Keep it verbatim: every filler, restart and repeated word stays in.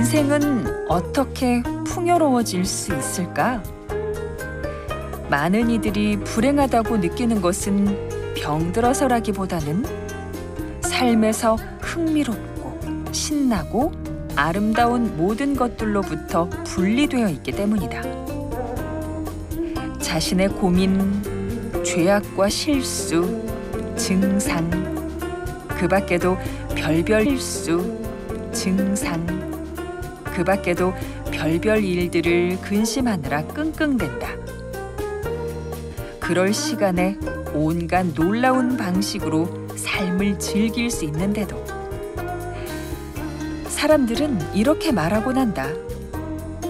인생은 어떻게 풍요로워질 수 있을까? 많은 이들이 불행하다고 느끼는 것은 병들어서라기보다는 삶에서 흥미롭고 신나고 아름다운 모든 것들로부터 분리되어 있기 때문이다. 자신의 고민, 죄악과 실수, 증상, 그 밖에도 별별 실수, 증상, 그 밖에도 별별 일들을 근심하느라 끙끙댄다. 그럴 시간에 온갖 놀라운 방식으로 삶을 즐길 수 있는데도 사람들은 이렇게 말하곤 한다.